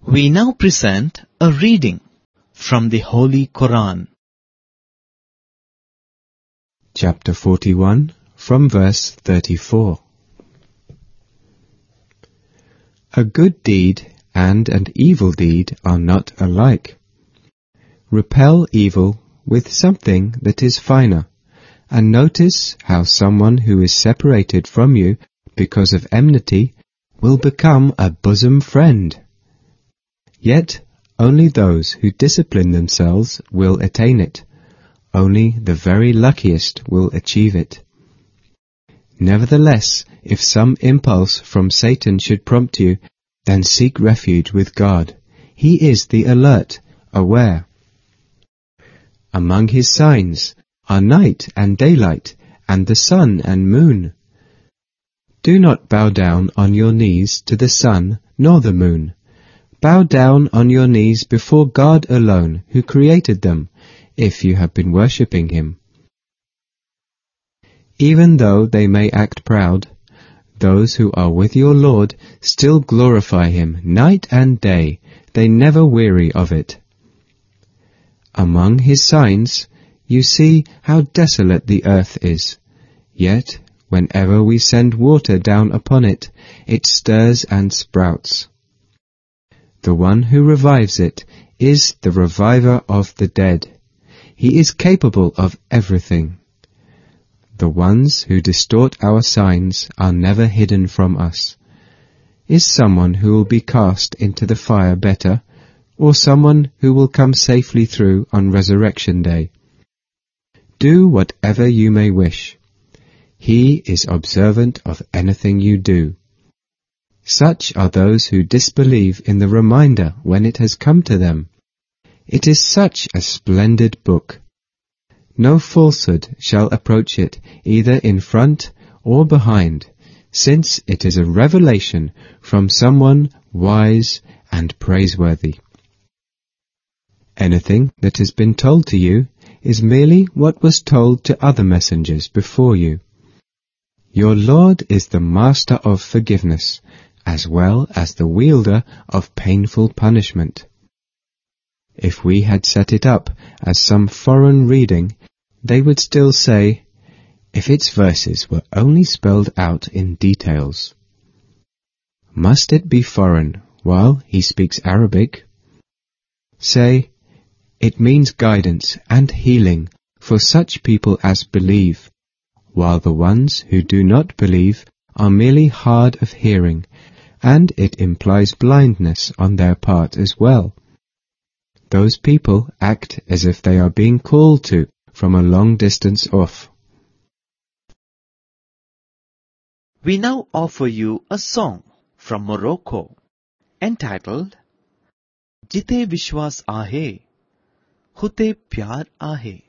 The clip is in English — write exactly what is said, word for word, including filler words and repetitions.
We now present a reading from the Holy Quran. Chapter forty-one, from verse thirty-four. A good deed and an evil deed are not alike. Repel evil with something that is finer, and notice how someone who is separated from you because of enmity will become a bosom friend. Yet only those who discipline themselves will attain it. Only the very luckiest will achieve it. Nevertheless, if some impulse from Satan should prompt you, then seek refuge with God. He is the alert, aware. Among his signs are night and daylight, and the sun and moon. Do not bow down on your knees to the sun nor the moon. Bow down on your knees before God alone, who created them, if you have been worshipping him. Even though they may act proud, those who are with your Lord still glorify him night and day. They never weary of it. Among his signs, you see how desolate the earth is. Yet, whenever we send water down upon it, it stirs and sprouts. The one who revives it is the reviver of the dead. He is capable of everything. The ones who distort our signs are never hidden from us. Is someone who will be cast into the fire better, or someone who will come safely through on resurrection day? Do whatever you may wish. He is observant of anything you do. Such are those who disbelieve in the reminder when it has come to them. It is such a splendid book. No falsehood shall approach it, either in front or behind, since it is a revelation from someone wise and praiseworthy. Anything that has been told to you is merely what was told to other messengers before you. Your Lord is the master of forgiveness, as well as the wielder of painful punishment. If we had set it up as some foreign reading, they would still say, if its verses were only spelled out in details. Must it be foreign while he speaks Arabic? Say, it means guidance and healing for such people as believe, while the ones who do not believe are merely hard of hearing, and it implies blindness on their part as well. Those people act as if they are being called to from a long distance off. We now offer you a song from Morocco entitled Jite Vishwas Aahe, Hute Pyar Aahe.